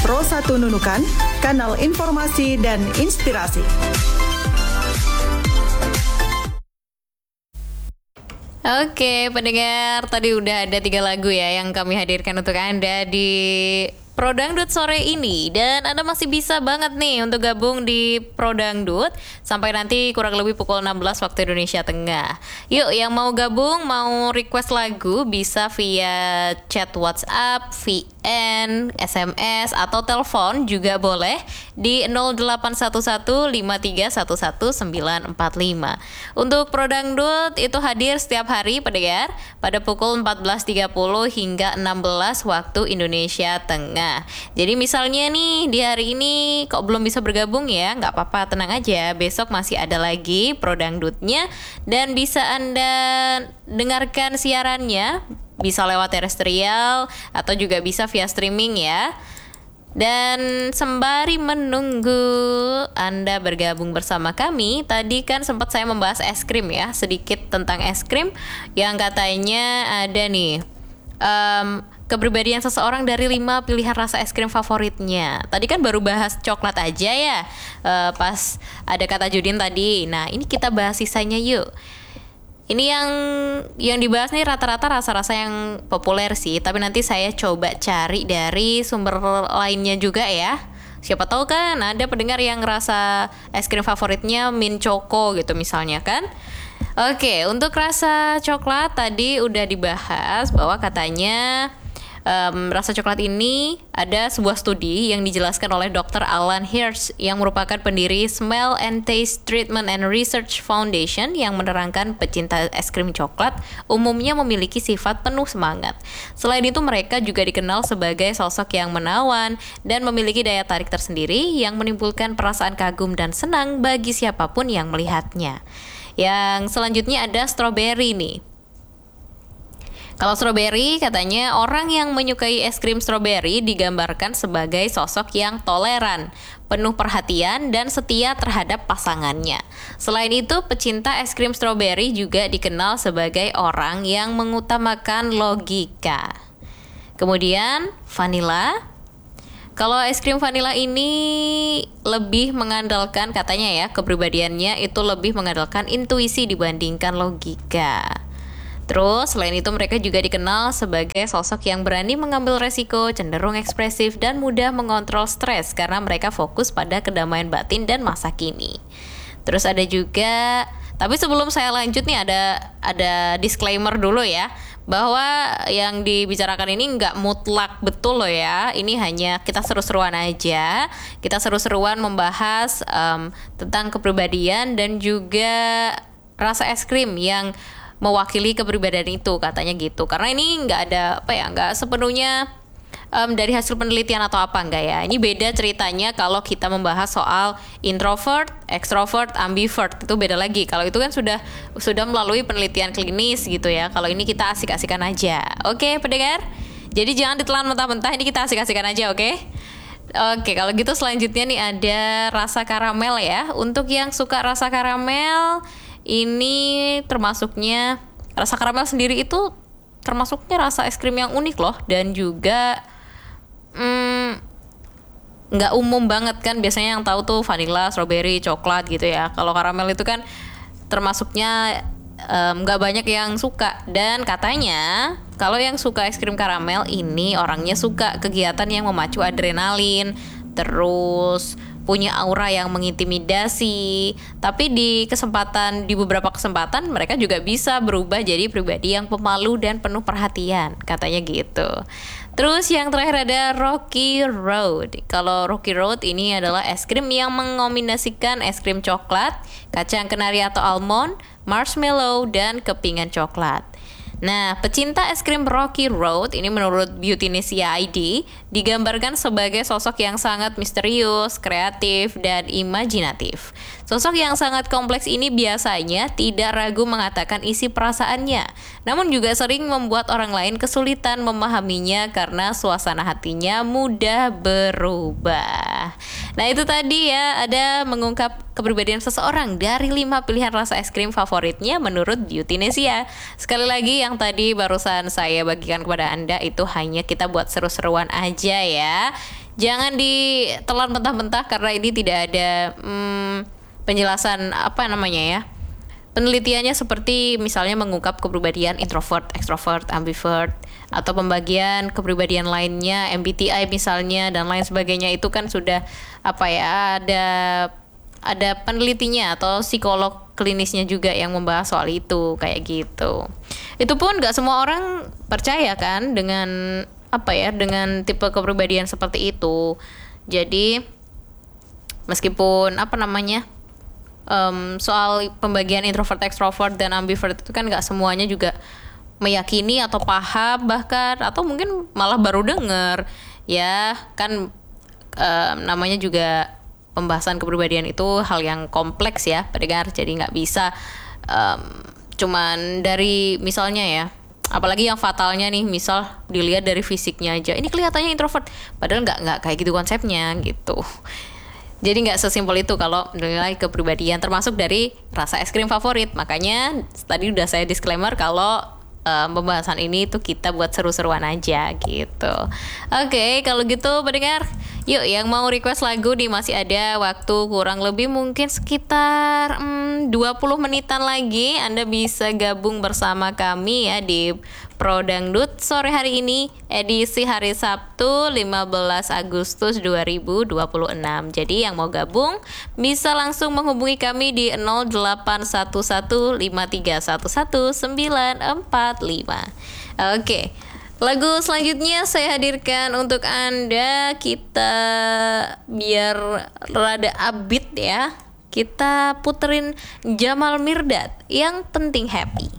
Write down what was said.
Pro 1 Nunukan, kanal informasi dan inspirasi. Oke, pendengar, tadi udah ada 3 lagu ya yang kami hadirkan untuk Anda di Pro Dangdut sore ini. Dan Anda masih bisa banget nih untuk gabung di Pro Dangdut sampai nanti kurang lebih pukul 16 waktu Indonesia Tengah. Yuk, yang mau gabung, mau request lagu bisa via chat WhatsApp, VN, SMS, atau telepon juga boleh di 0811-5311-945. Untuk Pro Dangdut itu hadir setiap hari pendengar pada pukul 14.30 hingga 16 waktu Indonesia Tengah. Jadi misalnya nih di hari ini kok belum bisa bergabung ya, nggak apa-apa, tenang aja, besok masih ada lagi Pro Dangdutnya dan bisa Anda dengarkan siarannya bisa lewat terestrial atau juga bisa via streaming ya. Dan sembari menunggu Anda bergabung bersama kami, tadi kan sempat saya membahas es krim ya, sedikit tentang es krim yang katanya ada nih kepribadian seseorang dari 5 pilihan rasa es krim favoritnya. Tadi kan baru bahas coklat aja ya, pas ada kata Judin tadi. Nah ini kita bahas sisanya yuk. Ini yang dibahas nih rata-rata rasa-rasa yang populer sih, tapi nanti saya coba cari dari sumber lainnya juga ya. Siapa tahu kan ada pendengar yang rasa es krim favoritnya mint choco gitu misalnya kan. Oke, untuk rasa coklat tadi udah dibahas bahwa katanya rasa coklat ini ada sebuah studi yang dijelaskan oleh Dr. Alan Hirsch yang merupakan pendiri Smell and Taste Treatment and Research Foundation yang menerangkan pecinta es krim coklat umumnya memiliki sifat penuh semangat. Selain itu mereka juga dikenal sebagai sosok yang menawan dan memiliki daya tarik tersendiri yang menimbulkan perasaan kagum dan senang bagi siapapun yang melihatnya. Yang selanjutnya ada strawberry nih. Kalau strawberry, katanya orang yang menyukai es krim strawberry digambarkan sebagai sosok yang toleran, penuh perhatian, dan setia terhadap pasangannya. Selain itu, pecinta es krim strawberry juga dikenal sebagai orang yang mengutamakan logika. Kemudian, vanilla. Kalau es krim vanilla ini lebih mengandalkan, katanya ya, kepribadiannya itu lebih mengandalkan intuisi dibandingkan logika. Terus, selain itu mereka juga dikenal sebagai sosok yang berani mengambil resiko, cenderung ekspresif, dan mudah mengontrol stres karena mereka fokus pada kedamaian batin dan masa kini. Terus ada juga, tapi sebelum saya lanjut nih ada disclaimer dulu ya, bahwa yang dibicarakan ini nggak mutlak betul loh ya. Ini hanya kita seru-seruan aja. Kita seru-seruan membahas tentang kepribadian dan juga rasa es krim yang mewakili kepribadian itu, katanya gitu. Karena ini nggak sepenuhnya dari hasil penelitian atau apa enggak ya. Ini beda ceritanya kalau kita membahas soal introvert, extrovert, ambivert, itu beda lagi. Kalau itu kan sudah melalui penelitian klinis gitu ya. Kalau ini kita asik-asikan aja. Oke, pendengar? Jadi jangan ditelan mentah-mentah, ini kita asik-asikan aja, oke? Oke, kalau gitu selanjutnya nih ada rasa karamel ya. Untuk yang suka rasa karamel, ini termasuknya rasa karamel sendiri itu termasuknya rasa es krim yang unik loh, dan juga nggak umum banget kan. Biasanya yang tahu tuh vanilla, strawberry, coklat gitu ya. Kalau karamel itu kan termasuknya nggak banyak yang suka. Dan katanya kalau yang suka es krim karamel ini orangnya suka kegiatan yang memacu adrenalin, terus punya aura yang mengintimidasi. Tapi di beberapa kesempatan mereka juga bisa berubah jadi pribadi yang pemalu dan penuh perhatian, katanya gitu. Terus yang terakhir ada Rocky Road. Kalau Rocky Road ini adalah es krim yang mengombinasikan es krim coklat, kacang kenari atau almond, marshmallow, dan kepingan coklat. Nah, pecinta es krim Rocky Road ini menurut Beautynesia ID digambarkan sebagai sosok yang sangat misterius, kreatif, dan imajinatif. Sosok yang sangat kompleks ini biasanya tidak ragu mengatakan isi perasaannya, namun juga sering membuat orang lain kesulitan memahaminya karena suasana hatinya mudah berubah. Nah, itu tadi ya, ada mengungkap kepribadian seseorang dari 5 pilihan rasa es krim favoritnya menurut Beautynesia. Sekali lagi, yang tadi barusan saya bagikan kepada Anda itu hanya kita buat seru-seruan aja ya. jangan ditelan mentah-mentah karena ini tidak ada penjelasan apa namanya ya. Penelitiannya seperti misalnya mengungkap kepribadian introvert, extrovert, ambivert, atau pembagian kepribadian lainnya, MBTI misalnya dan lain sebagainya, itu kan sudah apa ya, ada penelitinya atau psikolog klinisnya juga yang membahas soal itu kayak gitu. Itu pun nggak semua orang percaya kan dengan apa ya, dengan tipe kepribadian seperti itu. Jadi meskipun apa namanya, soal pembagian introvert, extrovert, dan ambivert itu kan nggak semuanya juga meyakini atau paham bahkan, atau mungkin malah baru dengar ya kan. Namanya juga pembahasan kepribadian itu hal yang kompleks ya pendengar, jadi nggak bisa cuman dari misalnya ya, apalagi yang fatalnya nih, misal dilihat dari fisiknya aja, ini kelihatannya introvert padahal nggak kayak gitu konsepnya gitu. Jadi nggak sesimpel itu kalau menilai kepribadian, termasuk dari rasa es krim favorit. Makanya tadi udah saya disclaimer kalau pembahasan ini tuh kita buat seru-seruan aja gitu. Oke, kalau gitu pendengar, yuk yang mau request lagu nih masih ada waktu kurang lebih mungkin sekitar 20 menitan lagi. Anda bisa gabung bersama kami ya di Pro Dangdut sore hari ini, edisi hari Sabtu 15 Agustus 2026. Jadi yang mau gabung bisa langsung menghubungi kami di 08115311945. Oke. Lagu selanjutnya saya hadirkan untuk Anda, kita biar rada upbeat ya. Kita puterin Jamal Mirdad, Yang Penting Happy.